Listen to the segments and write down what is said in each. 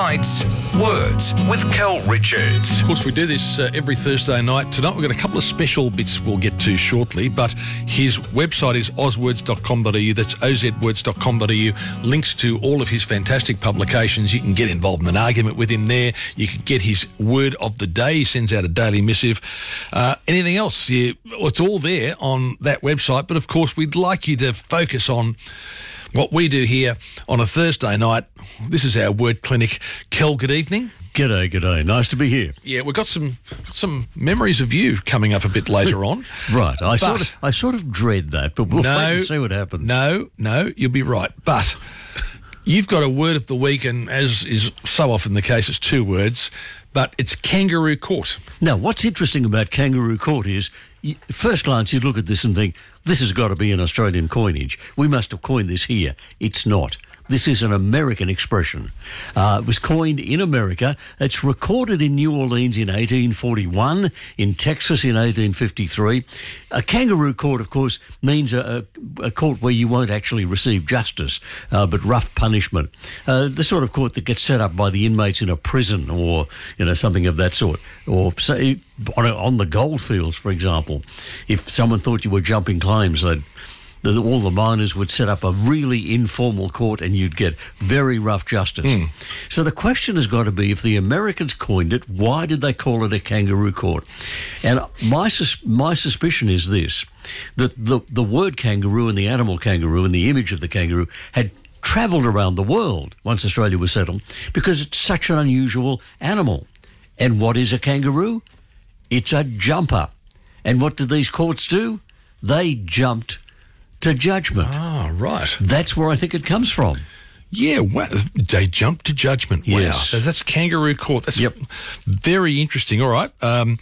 Tonight's Words with Cal Richards. Of course, we do this every Thursday night. Tonight we've got a couple of special bits we'll get to shortly, but his website is ozwords.com.au. That's ozwords.com.au. Links to all of his fantastic publications. You can get involved in an argument with him there. You can get his word of the day. He sends out a daily missive. Anything else, it's all there on that website. But, of course, we'd like you to focus on what we do here on a Thursday night. This is our word clinic. Kel, good evening. G'day. Nice to be here. Yeah, we've got some memories of you coming up a bit later on. Right. I sort of dread that, but we'll wait and see what happens. No, you'll be right. But you've got a word of the week, and as is so often the case, it's two words, but it's kangaroo court. Now, what's interesting about kangaroo court is, at first glance, you'd look at this and think, this has got to be an Australian coinage. We must have coined this here. It's not. This is an American expression. It was coined in America. It's recorded in New Orleans in 1841, in Texas in 1853. A kangaroo court, of course, means a court where you won't actually receive justice, but rough punishment. The sort of court that gets set up by the inmates in a prison or, something of that sort. Or, say, on the goldfields, for example. If someone thought you were jumping claims, all the miners would set up a really informal court and you'd get very rough justice. So the question has got to be, if the Americans coined it, why did they call it a kangaroo court? And my suspicion is this, that the word kangaroo and the animal kangaroo and the image of the kangaroo had travelled around the world once Australia was settled because it's such an unusual animal. And what is a kangaroo? It's a jumper. And what did these courts do? They jumped to judgment. Ah, right. That's where I think it comes from. Yeah, wow. They jumped to judgment. Wow. Yes. So that's kangaroo court. That's very interesting. All right.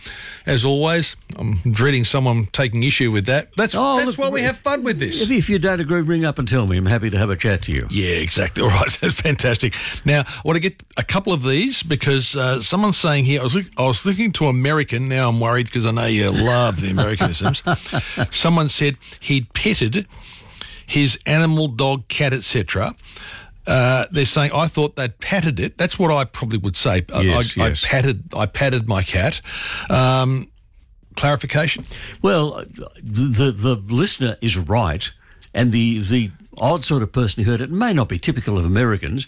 As always, I'm dreading someone taking issue with that. That's why we have fun with this. If you don't agree, ring up and tell me. I'm happy to have a chat to you. Yeah, exactly. All right. That's fantastic. Now, I want to get a couple of these because someone's saying here, I was thinking to American. Now I'm worried because I know you love the Americanisms. Someone said he'd petted his animal, dog, cat, etc. They're saying, I thought they'd patted it. That's what I probably would say. Yes. I patted my cat. Clarification? Well, the listener is right, and the odd sort of person who heard it, may not be typical of Americans,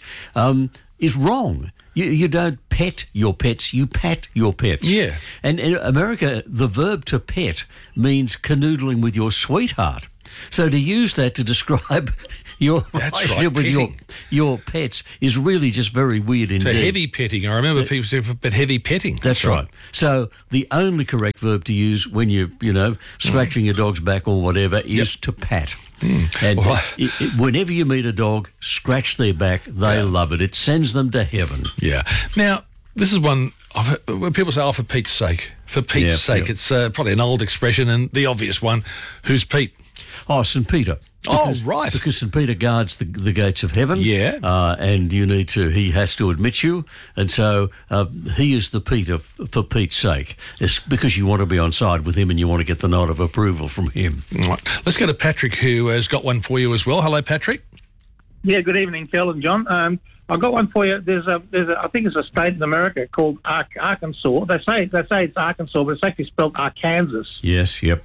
is wrong. You don't pet your pets, you pat your pets. Yeah. And in America, the verb to pet means canoodling with your sweetheart. So to use that to describe your relationship with your pets is really just very weird indeed. So heavy petting. I remember people saying, but heavy petting. That's right. So the only correct verb to use when you're, scratching your dog's back or whatever is to pat. And whenever you meet a dog, scratch their back. They love it. It sends them to heaven. Yeah. Now, this is one when people say, for Pete's sake. For Pete's sake. It's probably an old expression and the obvious one. Who's Pete? Oh, St. Peter. Right. Because St. Peter guards the gates of heaven. Yeah. And he has to admit you. And so he is the Peter for Pete's sake. It's because you want to be on side with him and you want to get the nod of approval from him. Right. Let's go to Patrick, who has got one for you as well. Hello, Patrick. Yeah, good evening, Kel and John. I've got one for you. There's I think it's a state in America called Arkansas. They say it's Arkansas, but it's actually spelled Arkansas. Yes, yep.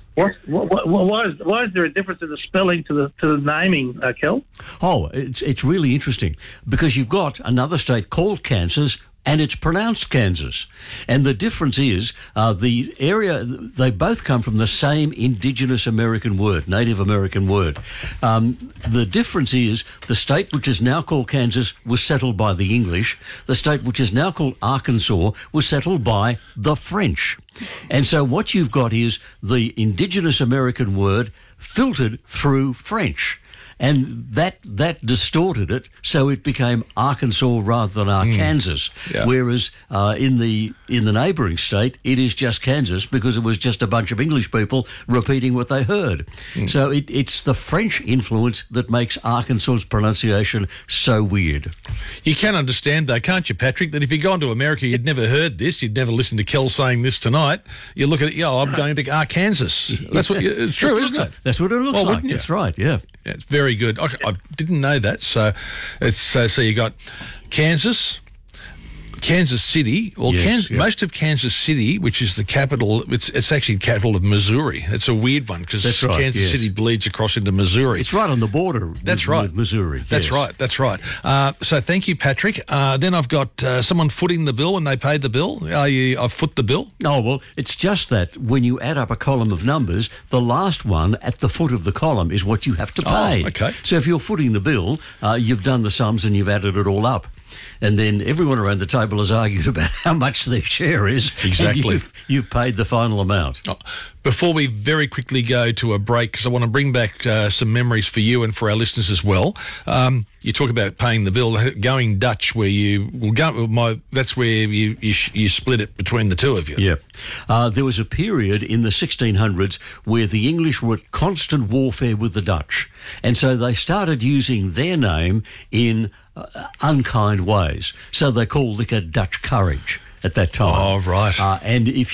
Why is there a difference in the spelling to the naming, Kel? Oh, it's really interesting because you've got another state called Kansas, and it's pronounced Kansas. And the difference is the area, they both come from the same indigenous American word, Native American word. The difference is the state which is now called Kansas was settled by the English. The state which is now called Arkansas was settled by the French. And so what you've got is the indigenous American word filtered through French. And that distorted it, so it became Arkansas rather than Arkansas. Whereas in the neighbouring state, it is just Kansas because it was just a bunch of English people repeating what they heard. So it's the French influence that makes Arkansas's pronunciation so weird. You can understand, though, can't you, Patrick, that if you'd gone to America, you'd never heard this, you'd never listened to Kel saying this tonight. You look at it, I'm going to Arkansas. That's what it's true, isn't it? That's what it looks like. That's right, yeah. Yeah, it's very good. I didn't know that. So you got Kansas, Kansas City, or Yes, yeah. most of Kansas City, which is the capital, it's actually the capital of Missouri. It's a weird one because That's right, Kansas yes. City bleeds across into Missouri. It's right on the border. That's with, right. with Missouri. That's yes. right. That's right. So thank you, Patrick. Then I've got someone footing the bill when they paid the bill. I've foot the bill. Oh, well, it's just that when you add up a column of numbers, the last one at the foot of the column is what you have to pay. Oh, okay. So if you're footing the bill, you've done the sums and you've added it all up. And then everyone around the table has argued about how much their share is. Exactly. And you've paid the final amount. Oh, before we very quickly go to a break, because I want to bring back some memories for you and for our listeners as well. You talk about paying the bill, going Dutch, where you will go. That's where you split it between the two of you. Yeah. There was a period in the 1600s where the English were at constant warfare with the Dutch. And so they started using their name in unkind ways. So they called liquor Dutch courage at that time. Oh, right. And if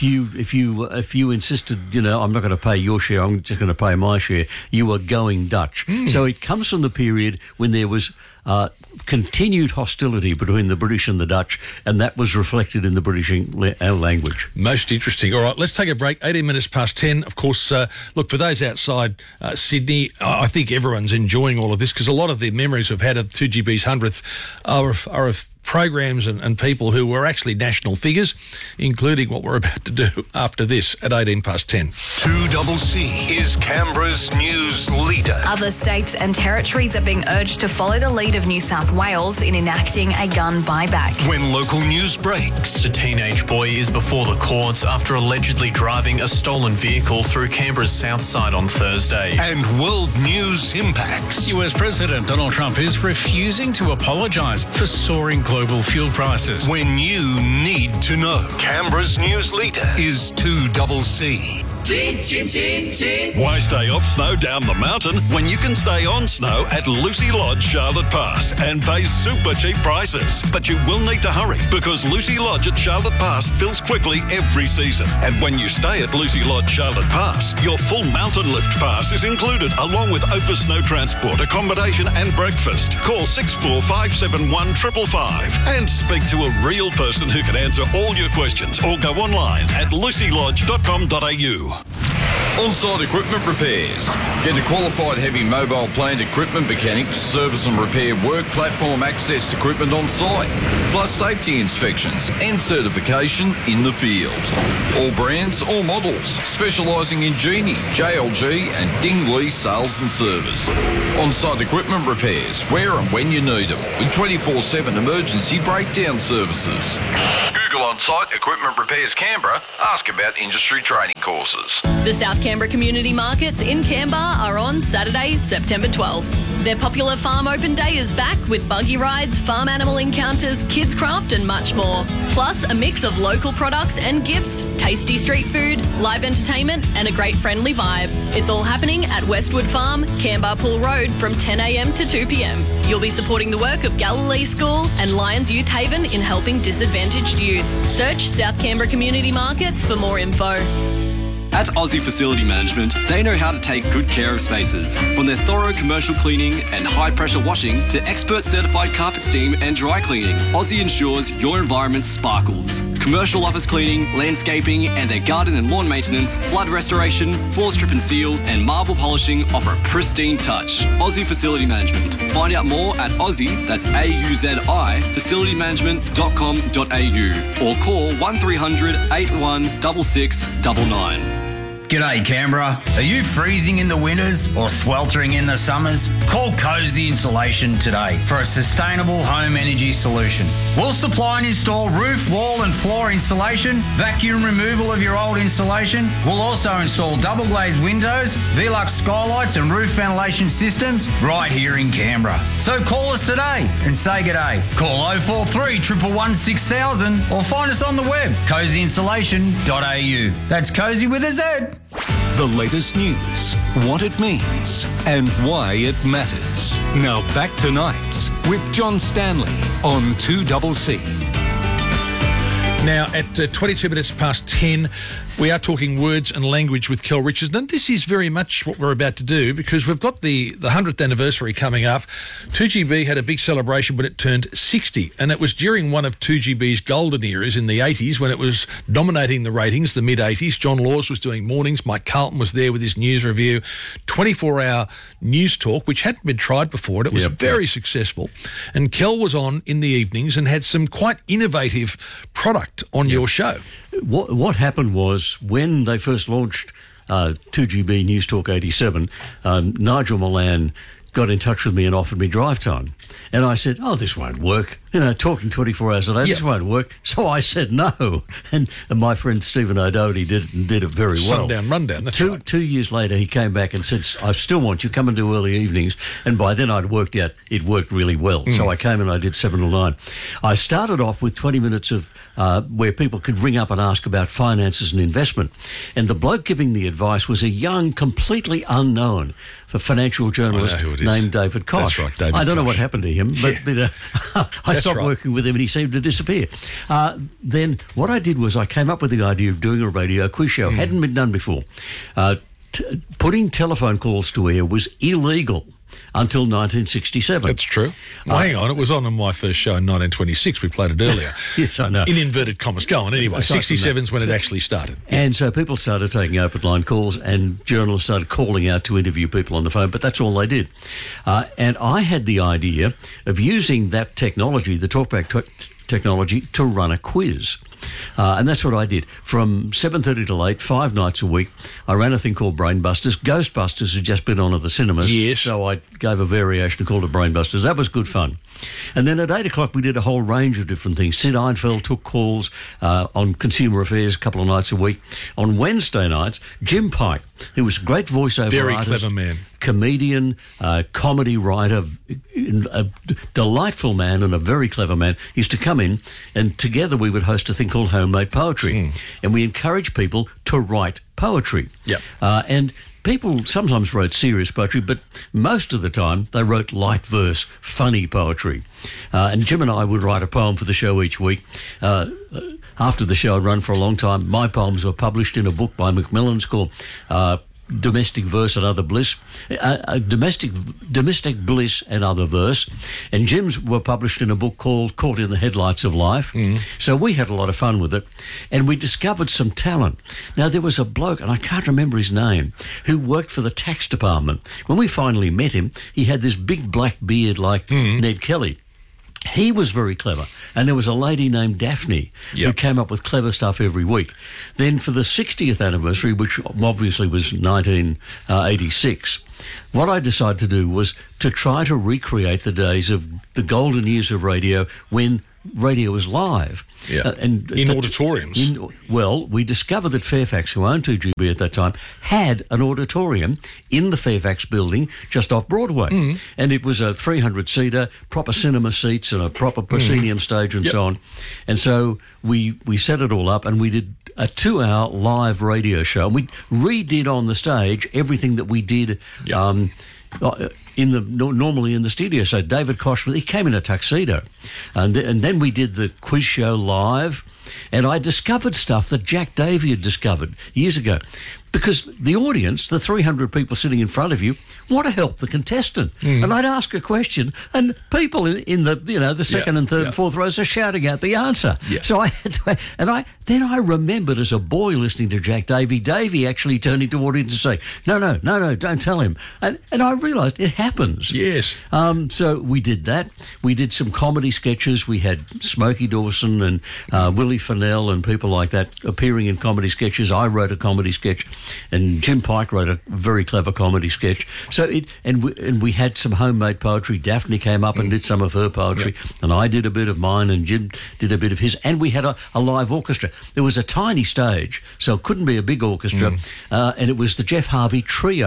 you insisted, I'm not going to pay your share, I'm just going to pay my share, you were going Dutch. So it comes from the period when there was continued hostility between the British and the Dutch, and that was reflected in the British language. Most interesting. All right, let's take a break. 18 minutes past 10. Of course, look, for those outside Sydney, I think everyone's enjoying all of this because a lot of the memories we've had of 2GB's 100th are of programs and people who were actually national figures, including what we're about to do after this at 18 past 10. 2CC is Canberra's news leader. Other states and territories are being urged to follow the lead of New South Wales in enacting a gun buyback. When local news breaks, A teenage boy is before the courts after allegedly driving a stolen vehicle through Canberra's south side on Thursday. and world news impacts. US President Donald Trump is refusing to apologise for soaring global fuel prices. When you need to know, Canberra's news leader is 2CC. Why stay off snow down the mountain when you can stay on snow at Lucy Lodge, Charlotte Pass and pay super cheap prices? But you will need to hurry because Lucy Lodge at Charlotte Pass fills quickly every season. And when you stay at Lucy Lodge, Charlotte Pass, your full mountain lift pass is included along with over snow transport, accommodation and breakfast. Call 64571555 and speak to a real person who can answer all your questions or go online at lucylodge.com.au. On-site equipment repairs. Get a qualified heavy mobile plant equipment mechanic to service and repair work platform access equipment on site, plus safety inspections and certification in the field. All brands, all models, specialising in Genie, JLG and Dingley sales and service. On-site equipment repairs, where and when you need them, with 24/7 emergency breakdown services. Google On-Site Equipment Repairs Canberra. Ask about industry training courses. The South Canberra Community Markets in Canberra are on Saturday, September 12th. Their popular Farm Open Day is back with buggy rides, farm animal encounters, kids craft and much more. Plus a mix of local products and gifts, tasty street food, live entertainment and a great friendly vibe. It's all happening at Westwood Farm, Canberra Pool Road from 10 a.m. to 2 p.m. You'll be supporting the work of Galilee School and Lions Youth Haven in helping disadvantaged youth. Search South Canberra Community Markets for more info. At Aussie Facility Management, they know how to take good care of spaces. From their thorough commercial cleaning and high-pressure washing to expert certified carpet steam and dry cleaning, Aussie ensures your environment sparkles. Commercial office cleaning, landscaping, and their garden and lawn maintenance, flood restoration, floor strip and seal, and marble polishing offer a pristine touch. Aussie Facility Management. Find out more at Aussie, that's AUZI, facilitymanagement.com.au or call 1300 81 6699. G'day Canberra. Are you freezing in the winters or sweltering in the summers? Call Cozy Insulation today for a sustainable home energy solution. We'll supply and install roof, wall and floor insulation, vacuum removal of your old insulation. We'll also install double glazed windows, Velux skylights and roof ventilation systems right here in Canberra. So call us today and say g'day. Call 043 111 6000 or find us on the web, cozyinsulation.au. That's Cozy with a Z. The latest news, what it means, and why it matters. Now back to Nights with John Stanley on 2CC. Now, at 22 minutes past 10, We are talking words and language with Kel Richards, and this is very much what we're about to do because we've got the 100th anniversary coming up. 2GB had a big celebration when it turned 60, and it was during one of 2GB's golden eras in the 80s when it was dominating the ratings, the mid-80s. John Laws was doing mornings, Mike Carlton was there with his news review, 24-hour news talk, which hadn't been tried before, and it was very successful. And Kel was on in the evenings and had some quite innovative product on your show. What happened was when they first launched 2GB News Talk 87, Nigel Milan got in touch with me and offered me drive time. And I said, this won't work. Talking 24 hours a day, this won't work. So I said no. And my friend Stephen O'Doherty did it very well. Sundown Rundown, that's right. 2 years later, he came back and said, I still want you, come and do early evenings. And by then I'd worked out it worked really well. So I came and I did 7 till 9. I started off with 20 minutes of where people could ring up and ask about finances and investment. And the bloke giving the advice was a young, completely unknown for financial journalist named David Koch. That's right, David I don't know Koch. what happened to him, but I stopped working with him and he seemed to disappear. Then what I did was I came up with the idea of doing a radio quiz show. Hadn't been done before. Putting telephone calls to air was illegal until 1967. That's true. Hang on, it was on my first show in 1926. We played it earlier. Yes, I know. In inverted commas. Go on, anyway. 67's when it actually started. And so people started taking open line calls and journalists started calling out to interview people on the phone, but that's all they did. And I had the idea of using that technology, the talkback technology, to run a quiz. And that's what I did. From 7:30 till 8, 5 nights a week, I ran a thing called Brainbusters. Ghostbusters had just been on at the cinemas. Yes. So I gave a variation called it Brainbusters. That was good fun. And then at 8 o'clock, we did a whole range of different things. Sid Einfeld took calls on Consumer Affairs a couple of nights a week. On Wednesday nights, Jim Pike, who was a great voiceover Very artist, clever man. comedian, comedy writer, a delightful man and a very clever man, used to come in and together we would host a thing called Homemade Poetry. And we encourage people to write poetry. And people sometimes wrote serious poetry, but most of the time they wrote light verse, funny poetry. And Jim and I would write a poem for the show each week. After the show had run for a long time, my poems were published in a book by Macmillan's called Domestic Verse and Other Bliss, Domestic Bliss and Other Verse, and Jim's were published in a book called Caught in the Headlights of Life. So we had a lot of fun with it, and we discovered some talent. Now, there was a bloke, and I can't remember his name, who worked for the tax department. When we finally met him, he had this big black beard like Ned Kelly. He was very clever. And there was a lady named Daphne who came up with clever stuff every week. Then for the 60th anniversary, which obviously was 1986, what I decided to do was to try to recreate the days of the golden years of radio when radio was live. And in auditoriums. We discovered that Fairfax, who owned 2GB at that time, had an auditorium in the Fairfax building just off Broadway. And it was a 300-seater, proper cinema seats and a proper proscenium stage and so on. And so we set it all up and we did a 2-hour live radio show. And we redid on the stage everything that we did normally in the studio. So David Koch, he came in a tuxedo, and then we did the quiz show live, and I discovered stuff that Jack Davey had discovered years ago. Because the audience, the 300 people sitting in front of you, want to help the contestant. And I'd ask a question, and people in the second and third and fourth rows are shouting out the answer. So I had to, then I remembered as a boy listening to Jack Davey, Davey actually turning to audience and saying, no, don't tell him. And I realised it happens. Yes. So we did that. We did some comedy sketches. We had Smokey Dawson and Willie Fennell and people like that appearing in comedy sketches. I wrote a comedy sketch. And Jim Pike wrote a very clever comedy sketch. So we had some homemade poetry. Daphne came up and did some of her poetry, and I did a bit of mine, and Jim did a bit of his. And we had a live orchestra. There was a tiny stage, so it couldn't be a big orchestra, and it was the Jeff Harvey Trio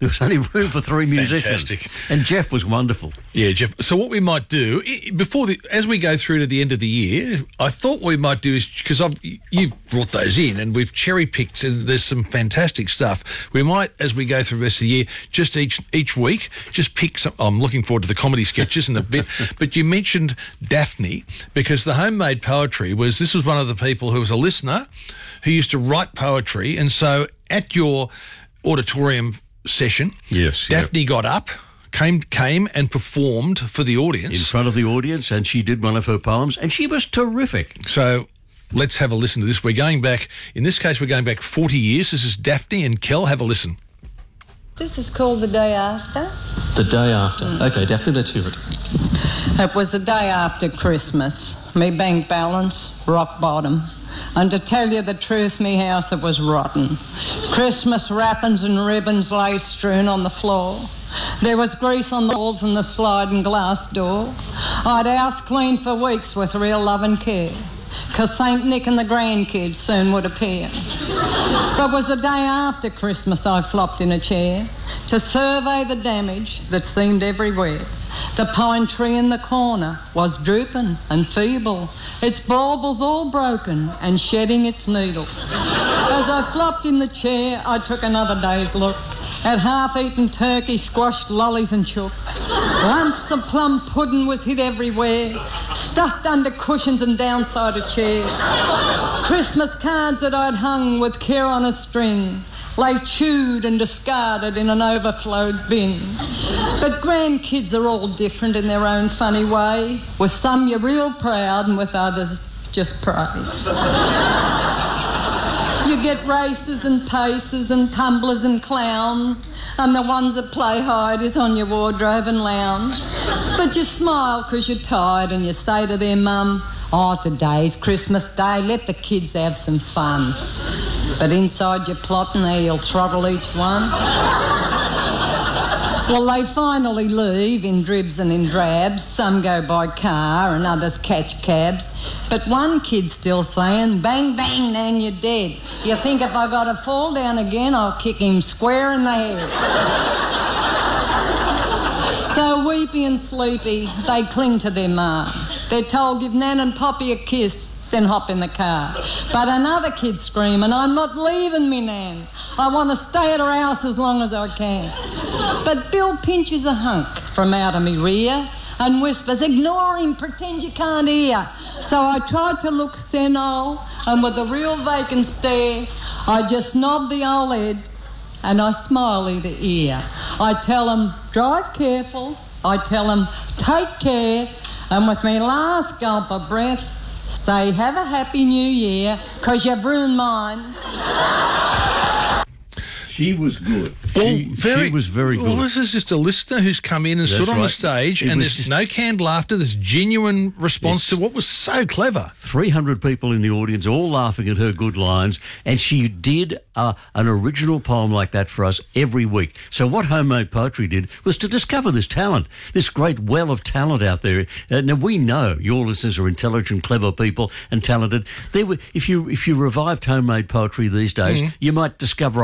There was only room for 3 musicians. Fantastic. And Jeff was wonderful. Yeah, Jeff. So what we might do as we go through to the end of the year, I thought what we might do is, because you've brought those in and we've cherry picked, and there's some fantastic stuff. We might, as we go through the rest of the year, just each week, just pick some. I'm looking forward to the comedy sketches in a bit. But you mentioned Daphne, because the homemade poetry this was one of the people who was a listener who used to write poetry, and so at your auditorium session, yes, Daphne got up, came and performed for the audience. In front of the audience, and she did one of her poems, and she was terrific. So let's have a listen to this. We're going back 40 years. This is Daphne and Kel. Have a listen. This is called The Day After. The Day After. Okay, Daphne, let's hear it. It was the day after Christmas. Me bank balance, rock bottom. And to tell you the truth, me house, it was rotten. Christmas wrappings and ribbons lay strewn on the floor. There was grease on the walls and the sliding glass door. I'd house cleaned for weeks with real love and care, 'cause St. Nick and the grandkids soon would appear. But it was the day after Christmas I flopped in a chair to survey the damage that seemed everywhere. The pine tree in the corner was drooping and feeble, its baubles all broken and shedding its needles. As I flopped in the chair, I took another day's look at half-eaten turkey, squashed lollies and chook. Lumps of plum pudding was hid everywhere, stuffed under cushions and downside of chairs. Christmas cards that I'd hung with care on a string lay chewed and discarded in an overflowed bin. But grandkids are all different in their own funny way. With some you're real proud and with others just pray. You get races and paces and tumblers and clowns, and the ones that play hide is on your wardrobe and lounge. But you smile 'cause you're tired and you say to their mum, "Oh, today's Christmas Day, let the kids have some fun." But inside you're plotting how you'll throttle each one. Well, they finally leave in dribs and in drabs. Some go by car and others catch cabs. But one kid's still saying, "Bang, bang, Nan, you're dead." You think if I got to fall down again, I'll kick him square in the head. So weepy and sleepy, they cling to their mum. They're told, "Give Nan and Poppy a kiss, then hop in the car." But another kid's screaming, "I'm not leaving me Nan. I want to stay at her house as long as I can." But Bill pinches a hunk from out of me rear and whispers, "Ignore him, pretend you can't hear." So I tried to look senile, and with a real vacant stare, I just nod the old head and I smile ear to ear. I tell him, "Drive careful." I tell him, "Take care." And with me last gulp of breath, say, "Have a happy new year, 'cause you've ruined mine." She was good. She was very good. Well, this is just a listener who's come in and stood on the stage, and there's no canned laughter. There's genuine response to what was so clever. 300 people in the audience all laughing at her good lines, and she did an original poem like that for us every week. So what Homemade Poetry did was to discover this talent, this great well of talent out there. Now, we know your listeners are intelligent, clever people and talented. If you revived Homemade Poetry these days, you might discover